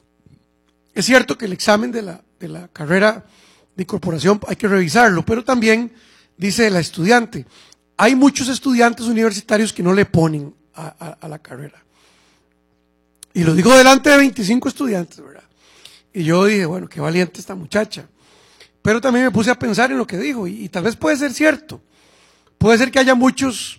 es cierto que el examen de la, de la carrera de incorporación hay que revisarlo, pero también, dice la estudiante, hay muchos estudiantes universitarios que no le ponen a, a, a la carrera. Y lo digo delante de veinticinco estudiantes, ¿verdad? Y yo dije, bueno, qué valiente esta muchacha. Pero también me puse a pensar en lo que dijo, y, y tal vez puede ser cierto. Puede ser que haya muchos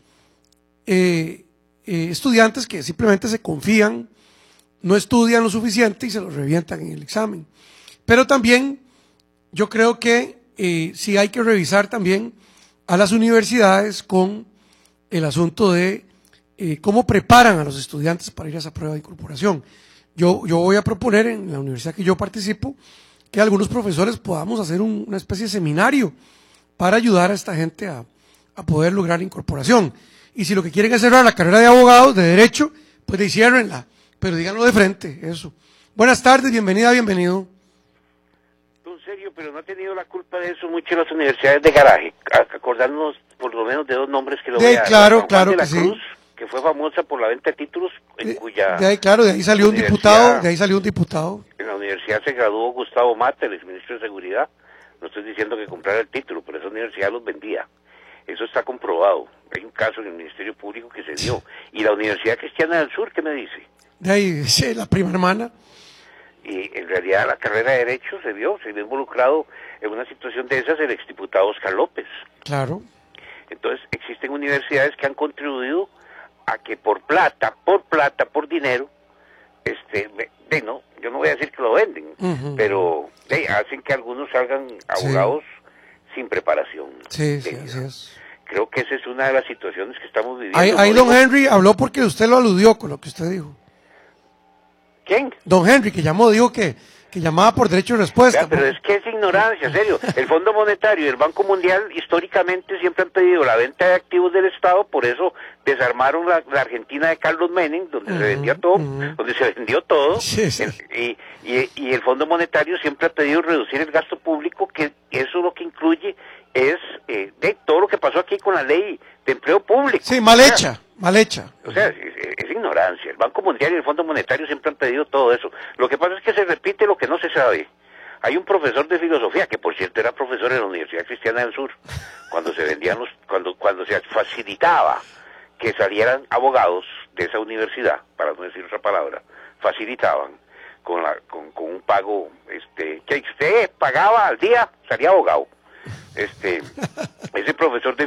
eh, eh, estudiantes que simplemente se confían, no estudian lo suficiente y se los revientan en el examen. Pero también yo creo que eh, sí hay que revisar también a las universidades con el asunto de eh, cómo preparan a los estudiantes para ir a esa prueba de incorporación. Yo, yo voy a proponer en la universidad que yo participo que algunos profesores podamos hacer un, una especie de seminario para ayudar a esta gente a, a poder lograr incorporación. Y si lo que quieren es cerrar la carrera de abogados, de derecho, pues de ciérrenla, pero díganlo de frente, eso. Buenas tardes, bienvenida, bienvenido. Don Sergio, pero no ha tenido la culpa de eso mucho las universidades de garaje, acordándonos por lo menos de dos nombres que lo de, voy a claro, Juan claro de la que Cruz, sí. que fue famosa por la venta de títulos, en de, cuya de ahí, claro, de ahí salió un diputado, de ahí salió un diputado. En la universidad se graduó Gustavo Mata, el exministro de Seguridad. No estoy diciendo que comprara el título, pero esa universidad los vendía. Eso está comprobado. Hay un caso en el Ministerio Público que se dio. Y la Universidad Cristiana del Sur, ¿qué me dice? De ahí, sí, la prima hermana. Y en realidad la carrera de Derecho se vio, se vio involucrado en una situación de esas el exdiputado Oscar López. Claro. Entonces existen universidades que han contribuido a que por plata, por plata, por dinero, este, de, no, yo no voy a decir que lo venden, uh-huh. pero de, hacen que algunos salgan abogados sí. sin preparación. Sí, sí, así es. Creo que esa es una de las situaciones que estamos viviendo. Ahí, ahí don Henry habló porque usted lo aludió con lo que usted dijo. ¿Quién? Don Henry, que llamó, dijo que, que llamaba por derecho de respuesta. Ya, pero es que es ignorancia, en serio. El Fondo Monetario y el Banco Mundial históricamente siempre han pedido la venta de activos del Estado, por eso desarmaron la, la Argentina de Carlos Menem, donde uh-huh, se vendía todo, uh-huh. donde se vendió todo, sí, sí. Y, y, y el Fondo Monetario siempre ha pedido reducir el gasto público, que eso lo que incluye es eh, de todo lo que pasó aquí con la ley de empleo público. Sí, mal hecha, mal hecha. O sea, es, es ignorancia. El Banco Mundial y el Fondo Monetario siempre han pedido todo eso. Lo que pasa es que se repite lo que no se sabe. Hay un profesor de filosofía, que por cierto era profesor en la Universidad Cristiana del Sur, cuando se vendían los, cuando, cuando se facilitaba que salieran abogados de esa universidad, para no decir otra palabra, facilitaban con la, con, con un pago, este, que usted pagaba al día, salía abogado. Este, ese profesor de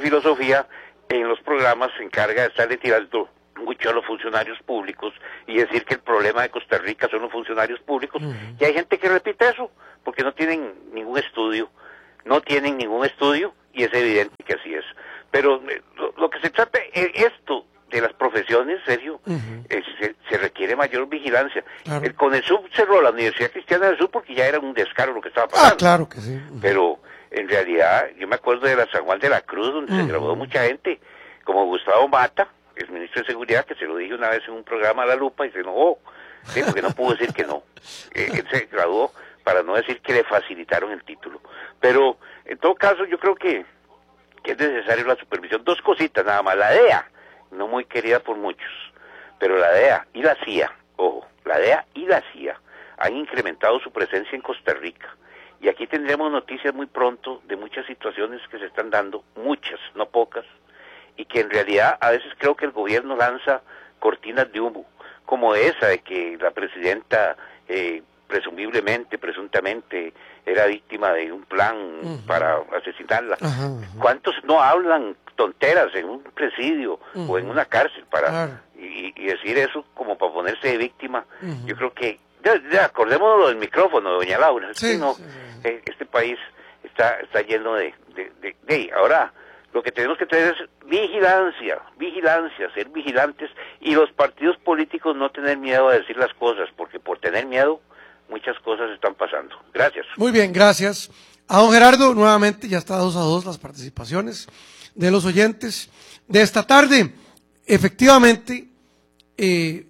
Sofía en los programas se encarga de estarle tirando mucho a los funcionarios públicos y decir que el problema de Costa Rica son los funcionarios públicos. Uh-huh. Y hay gente que repite eso porque no tienen ningún estudio, no tienen ningún estudio y es evidente que así es. Pero eh, lo, lo que se trata es esto de las profesiones, Sergio, uh-huh. eh, se, se requiere mayor vigilancia. Claro. El CONESUB cerró la Universidad Cristiana del Sur porque ya era un descaro lo que estaba pasando. Ah, claro que sí. Uh-huh. Pero en realidad, yo me acuerdo de la San Juan de la Cruz, donde uh-huh. se graduó mucha gente, como Gustavo Mata, el ministro de Seguridad, que se lo dije una vez en un programa a La Lupa y se enojó, ¿sí? Porque no pudo decir que no. Eh, él se graduó para no decir que le facilitaron el título. Pero, en todo caso, yo creo que, que es necesario la supervisión. Dos cositas nada más. La D E A, no muy querida por muchos, pero la D E A y la C I A, ojo, la D E A y la C I A han incrementado su presencia en Costa Rica. Y aquí tendremos noticias muy pronto de muchas situaciones que se están dando, muchas, no pocas, y que en realidad a veces creo que el gobierno lanza cortinas de humo, como esa de que la presidenta eh, presumiblemente, presuntamente, era víctima de un plan uh-huh. para asesinarla. Uh-huh. ¿Cuántos no hablan tonteras en un presidio uh-huh. o en una cárcel para uh-huh. y, y decir eso como para ponerse de víctima? Uh-huh. Yo creo que, ya, ya acordémonos del micrófono, doña Laura, sí, es que no, sí, sí. Eh, este país está está lleno de, de, de, de ahora lo que tenemos que tener es vigilancia, vigilancia, ser vigilantes, y los partidos políticos no tener miedo a decir las cosas, porque por tener miedo muchas cosas están pasando. Gracias. Muy bien, gracias. A don Gerardo, nuevamente ya está dos a dos las participaciones de los oyentes de esta tarde. Efectivamente, eh,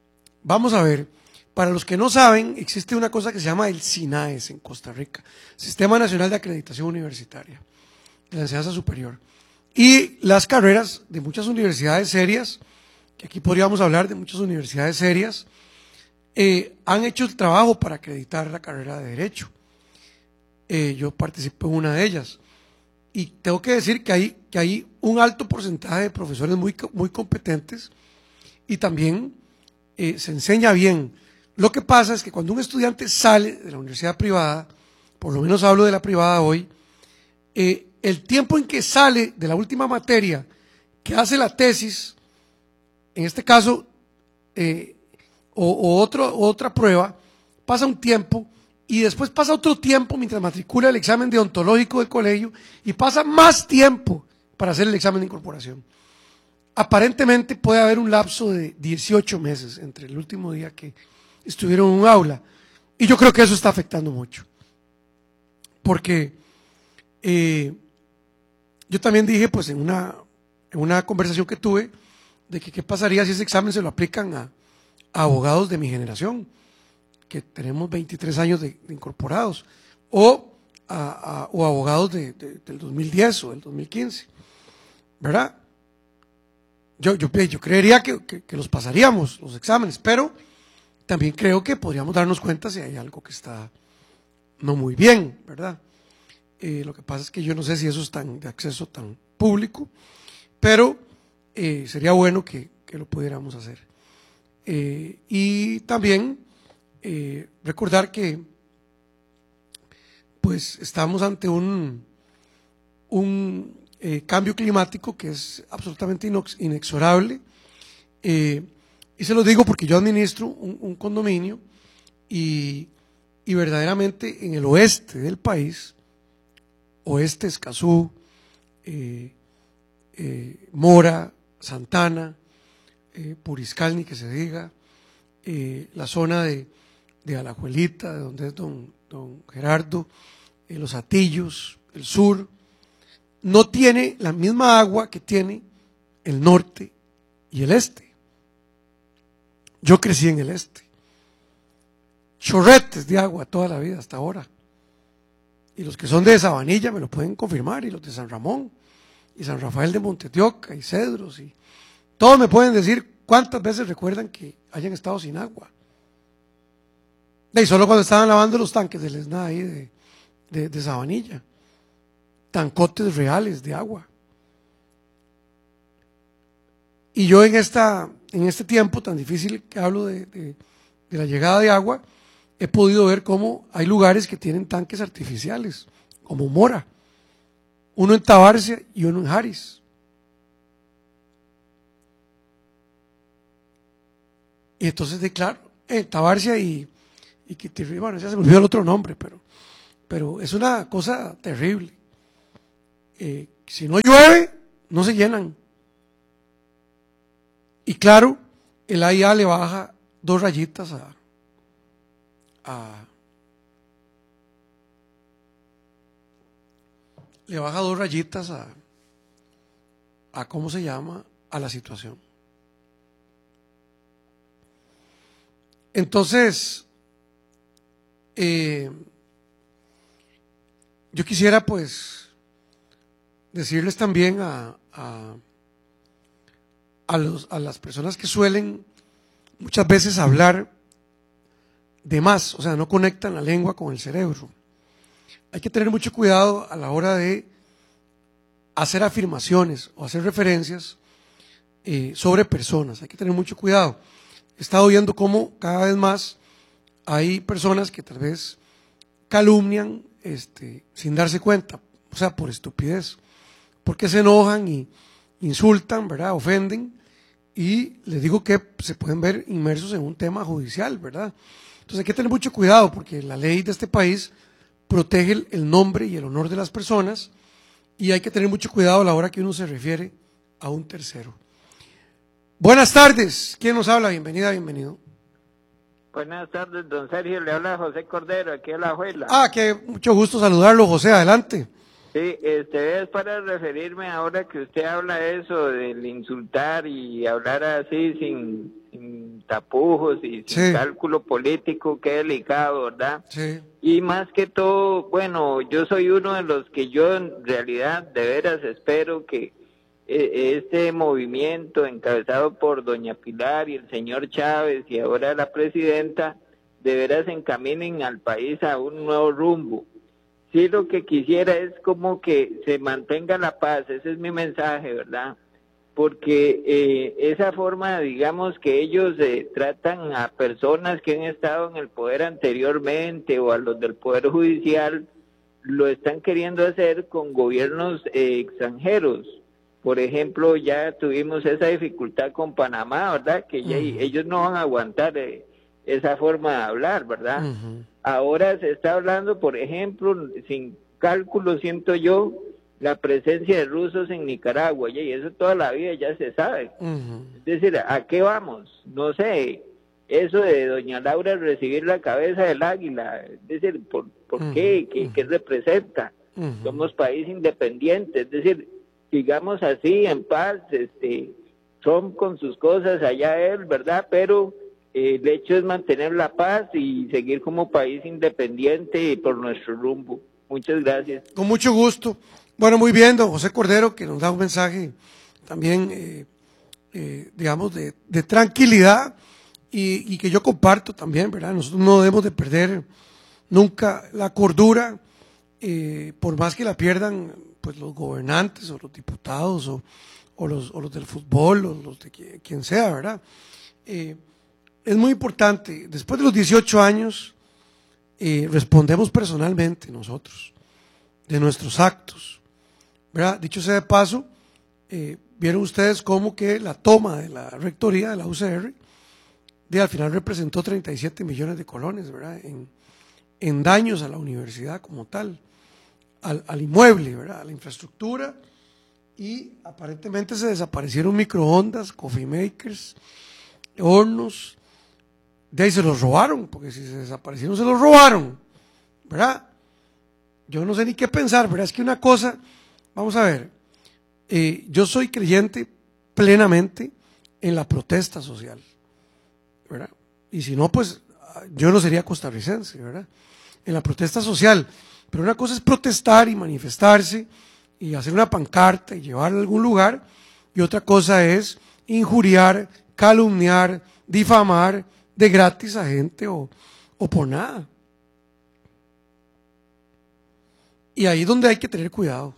vamos a ver, para los que no saben, existe una cosa que se llama el SINAES en Costa Rica, Sistema Nacional de Acreditación Universitaria, de la enseñanza superior. Y las carreras de muchas universidades serias, que aquí podríamos hablar de muchas universidades serias, eh, han hecho el trabajo para acreditar la carrera de Derecho. Eh, yo participé en una de ellas. Y tengo que decir que hay, que hay un alto porcentaje de profesores muy, muy competentes y también eh, se enseña bien. Lo que pasa es que cuando un estudiante sale de la universidad privada, por lo menos hablo de la privada hoy, eh, el tiempo en que sale de la última materia, que hace la tesis, en este caso, eh, o, o otro, otra prueba, pasa un tiempo y después pasa otro tiempo mientras matricula el examen deontológico del colegio y pasa más tiempo para hacer el examen de incorporación. Aparentemente puede haber un lapso de dieciocho meses entre el último día que estuvieron en un aula y yo creo que eso está afectando mucho. Porque eh, yo también dije, pues en una, en una conversación que tuve, de que qué pasaría si ese examen se lo aplican a, a abogados de mi generación, que tenemos veintitrés años de, de incorporados, o, a, a, o abogados de, de, del dos mil diez o del dos mil quince, ¿verdad? Yo, yo, yo creería que, que, que los pasaríamos, los exámenes, pero también creo que podríamos darnos cuenta si hay algo que está no muy bien, ¿verdad? Eh, lo que pasa es que yo no sé si eso es tan de acceso tan público, pero eh, sería bueno que, que lo pudiéramos hacer. Eh, y también eh, recordar que pues estamos ante un, un eh, cambio climático que es absolutamente inox, inexorable, eh, y se lo digo porque yo administro un, un condominio y, y verdaderamente en el oeste del país, oeste, Escazú, eh, eh, Mora, Santana, eh, Puriscal, ni que se diga, eh, la zona de, de Alajuelita, de donde es don, don Gerardo, eh, los Atillos, el sur, no tiene la misma agua que tiene el norte y el este. Yo crecí en el este, chorretes de agua toda la vida hasta ahora. Y los que son de Sabanilla me lo pueden confirmar, y los de San Ramón, y San Rafael de Montetioca, y Cedros, y todos me pueden decir cuántas veces recuerdan que hayan estado sin agua. Y solo cuando estaban lavando los tanques del ESNA ahí de, de, de Sabanilla, tancotes reales de agua. Y yo en, esta, en este tiempo tan difícil que hablo de, de, de la llegada de agua, he podido ver cómo hay lugares que tienen tanques artificiales, como Mora, uno en Tabarcia y uno en Jaris, Y entonces, de claro, eh, Tabarcia y, y Quitirri, bueno, ya se me olvidó el otro nombre, pero, pero es una cosa terrible. Eh, si no llueve, no se llenan. Y claro, el A I A le baja dos rayitas a, a le baja dos rayitas a, a ¿cómo se llama? A la situación. Entonces, eh, yo quisiera pues decirles también a, a, a, los, a las personas que suelen muchas veces hablar de más, o sea, no conectan la lengua con el cerebro. Hay que tener mucho cuidado a la hora de hacer afirmaciones o hacer referencias eh, sobre personas. Hay que tener mucho cuidado. He estado viendo cómo cada vez más hay personas que tal vez calumnian este, sin darse cuenta, o sea, por estupidez, porque se enojan y insultan, ¿verdad? Ofenden, y les digo que se pueden ver inmersos en un tema judicial, ¿verdad? Entonces hay que tener mucho cuidado porque la ley de este país protege el, el nombre y el honor de las personas, y hay que tener mucho cuidado a la hora que uno se refiere a un tercero. Buenas tardes, ¿quién nos habla? Bienvenida, bienvenido. Buenas tardes, don Sergio, le habla José Cordero, aquí a La Juela. Ah, que mucho gusto saludarlo, José, adelante. Sí, este es para referirme ahora que usted habla eso del insultar y hablar así sin, sin tapujos y sin Sí. cálculo político, qué delicado, ¿verdad? Sí. Y más que todo, bueno, yo soy uno de los que yo en realidad de veras espero que eh, este movimiento encabezado por doña Pilar y el señor Chávez y ahora la presidenta, de veras encaminen al país a un nuevo rumbo. Sí, lo que quisiera es como que se mantenga la paz, ese es mi mensaje, ¿verdad? Porque eh, esa forma, digamos, que ellos eh, tratan a personas que han estado en el poder anteriormente o a los del Poder Judicial, lo están queriendo hacer con gobiernos eh, extranjeros. Por ejemplo, ya tuvimos esa dificultad con Panamá, ¿verdad? Que ya, uh-huh. ellos no van a aguantar eh, esa forma de hablar, ¿verdad? Uh-huh. Ahora se está hablando, por ejemplo, sin cálculo, siento yo, la presencia de rusos en Nicaragua, y eso toda la vida ya se sabe. Uh-huh. Es decir, ¿a qué vamos? No sé, eso de doña Laura recibir la cabeza del águila, es decir, ¿por, por uh-huh. qué? ¿Qué, uh-huh. ¿Qué representa? Uh-huh. Somos país independiente, es decir, sigamos así, en paz, este, son con sus cosas allá él, ¿verdad? Pero eh, el hecho es mantener la paz y seguir como país independiente por nuestro rumbo. Muchas gracias. Con mucho gusto. Bueno, muy bien, don José Cordero, que nos da un mensaje también, eh, eh, digamos, de, de tranquilidad y, y que yo comparto también, ¿verdad? Nosotros no debemos de perder nunca la cordura, eh, por más que la pierdan pues los gobernantes o los diputados o, o, los, o los del fútbol o los de quien, quien sea, ¿verdad? Eh, es muy importante, después de los dieciocho años, eh, respondemos personalmente nosotros de nuestros actos, ¿verdad? Dicho sea de paso, eh, vieron ustedes cómo que la toma de la rectoría de la U C R de al final representó treinta y siete millones de colones, ¿verdad? En, en daños a la universidad como tal, al, al inmueble, ¿verdad? A la infraestructura, y aparentemente se desaparecieron microondas, coffee makers, hornos, de ahí se los robaron, porque si se desaparecieron se los robaron, ¿verdad? Yo no sé ni qué pensar, ¿verdad? Es que una cosa, vamos a ver, eh, yo soy creyente plenamente en la protesta social, ¿verdad? Y si no, pues yo no sería costarricense, ¿verdad? En la protesta social. Pero una cosa es protestar y manifestarse y hacer una pancarta y llevarla a algún lugar, y otra cosa es injuriar, calumniar, difamar de gratis a gente o, o por nada. Y ahí es donde hay que tener cuidado.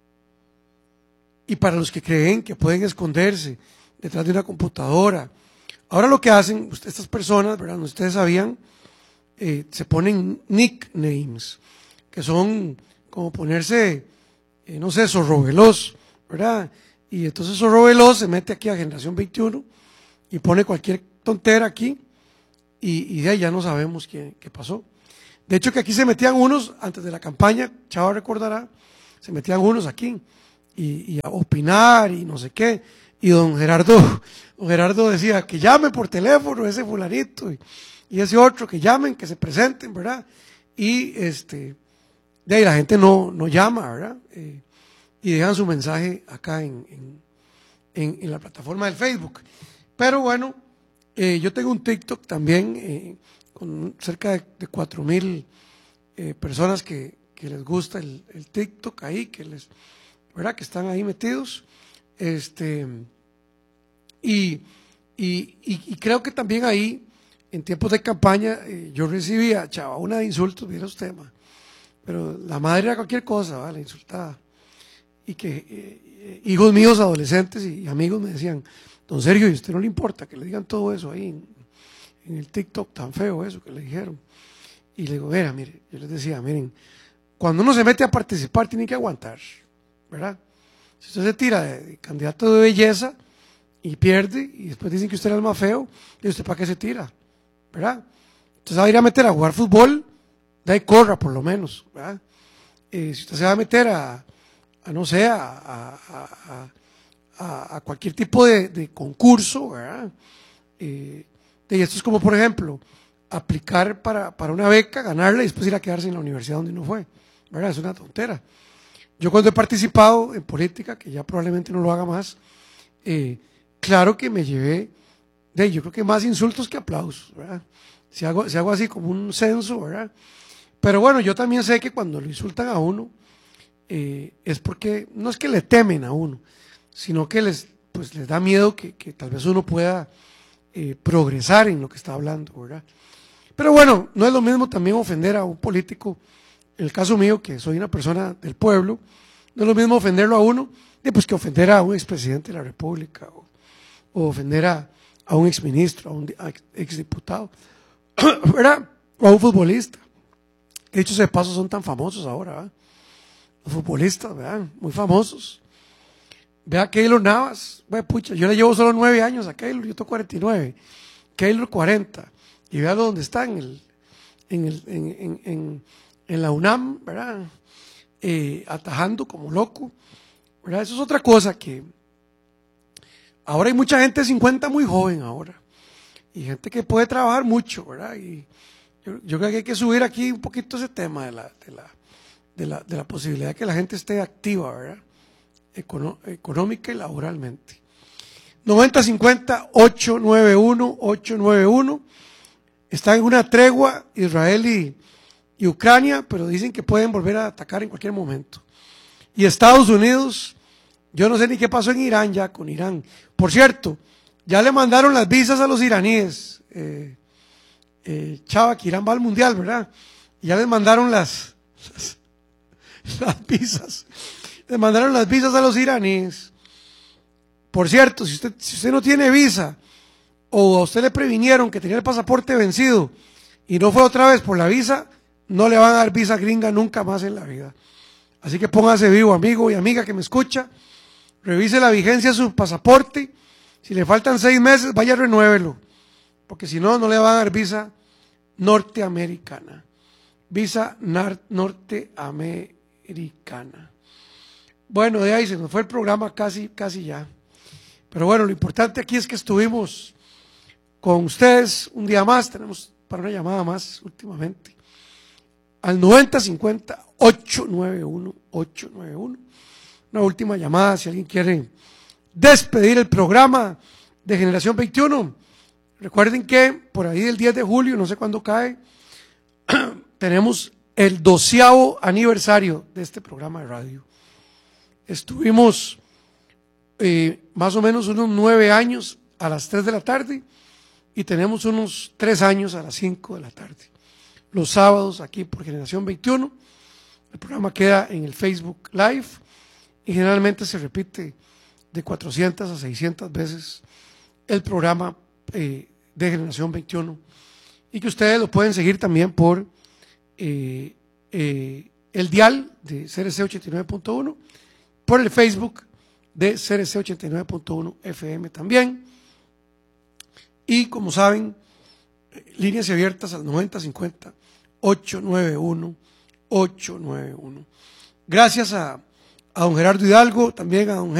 Y para los que creen que pueden esconderse detrás de una computadora, ahora lo que hacen estas personas, ¿verdad? Ustedes sabían, eh, se ponen nicknames, que son como ponerse, eh, no sé, Zorro Veloz, ¿verdad? Y entonces Zorro Veloz se mete aquí a Generación veintiuno y pone cualquier tontera aquí y, y de ahí ya no sabemos qué, qué pasó. De hecho, que aquí se metían unos, antes de la campaña, Chava recordará, se metían unos aquí y, y a opinar y no sé qué. Y don Gerardo, don Gerardo decía que llame por teléfono ese fulanito y, y ese otro, que llamen, que se presenten, ¿verdad? Y este, de ahí la gente no, no llama, ¿verdad? Eh, y dejan su mensaje acá en, en, en, en la plataforma del Facebook. Pero bueno, eh, yo tengo un TikTok también eh, con cerca de, de cuatro mil eh, personas que, que les gusta el, el TikTok ahí, que les, ¿verdad? Que están ahí metidos. Este, y, y, y, y creo que también ahí, en tiempos de campaña, eh, yo recibía, chava, una de insultos, mira usted, ma, pero la madre era cualquier cosa, ¿vale? Insultada. Y que eh, hijos míos, adolescentes y amigos me decían, don Sergio, ¿y a usted no le importa que le digan todo eso ahí en, en el TikTok, tan feo eso que le dijeron? Y le digo, mira, mire, yo les decía, miren, cuando uno se mete a participar tiene que aguantar, ¿verdad? Si usted se tira de, de candidato de belleza y pierde y después dicen que usted era el más feo, ¿y usted para qué se tira? ¿Verdad? Usted se va a ir a meter a jugar fútbol, de ahí corra por lo menos, ¿verdad? Eh, si usted se va a meter a, a no sé, a, a, a, a, a cualquier tipo de, de concurso, ¿verdad? Eh, y esto es como, por ejemplo, aplicar para, para una beca, ganarla y después ir a quedarse en la universidad donde uno fue, ¿verdad? Es una tontera. Yo cuando he participado en política, que ya probablemente no lo haga más, eh, claro que me llevé, de, yo creo que más insultos que aplausos, ¿verdad? Si hago, si hago así como un censo, ¿verdad? Pero bueno, yo también sé que cuando lo insultan a uno, eh, es porque, no es que le temen a uno, sino que les, pues, les da miedo que, que tal vez uno pueda eh, progresar en lo que está hablando, ¿verdad? Pero bueno, no es lo mismo también ofender a un político. En el caso mío, que soy una persona del pueblo, no es lo mismo ofenderlo a uno de, pues, que ofender a un expresidente de la República o, o ofender a, a un exministro, a un exdiputado, ¿verdad? O a un futbolista. De hecho, de paso son tan famosos ahora, ¿verdad? Los futbolistas, ¿verdad? Muy famosos. Vea a Keylor Navas, bueno, pucha, yo le llevo solo nueve años a Keylor, yo tengo cuarenta y nueve, Keylor cuarenta, y vea dónde está en, el, en, el, en, en, en, en la UNAM, ¿verdad? Eh, atajando como loco, ¿verdad? Eso es otra cosa que ahora hay mucha gente de cincuenta muy joven ahora, y gente que puede trabajar mucho, ¿verdad? Y yo, yo creo que hay que subir aquí un poquito ese tema de la, de la, de la, de la posibilidad de que la gente esté activa, ¿verdad? Econo, económica y laboralmente. noventa cincuenta ocho nueve uno ocho nueve uno. Está en una tregua Israel y, y Ucrania, pero dicen que pueden volver a atacar en cualquier momento. Y Estados Unidos, yo no sé ni qué pasó en Irán ya con Irán. Por cierto, ya le mandaron las visas a los iraníes. Eh, eh, Chava, que Irán va al mundial, ¿verdad? Y ya les mandaron las, las, las visas. Le mandaron las visas a los iraníes. Por cierto, si usted, si usted no tiene visa o a usted le previnieron que tenía el pasaporte vencido y no fue otra vez por la visa, no le van a dar visa gringa nunca más en la vida. Así que póngase vivo, amigo y amiga que me escucha. Revise la vigencia de su pasaporte. Si le faltan seis meses, vaya a renuévelo. Porque si no, no le van a dar visa norteamericana. Visa norteamericana. Bueno, de ahí se nos fue el programa casi, casi ya. Pero bueno, lo importante aquí es que estuvimos con ustedes un día más. Tenemos para una llamada más últimamente. Al noventa cincuenta ocho nueve uno ocho nueve uno. Una última llamada si alguien quiere despedir el programa de Generación veintiuno. Recuerden que por ahí el diez de julio, no sé cuándo cae, tenemos el doceavo aniversario de este programa de radio. Estuvimos eh, más o menos unos nueve años a las tres de la tarde y tenemos unos tres años a las cinco de la tarde. Los sábados aquí por Generación veintiuno. El programa queda en el Facebook Live y generalmente se repite de cuatrocientas a seiscientas veces el programa eh, de Generación veintiuno y que ustedes lo pueden seguir también por eh, eh, el dial de C R C ochenta y nueve punto uno, por el Facebook de C R C ochenta y nueve punto uno F M también, Y como saben, líneas abiertas al noventa cincuenta, ocho nueve uno, ocho nueve uno. Gracias a, a don Gerardo Hidalgo, también a don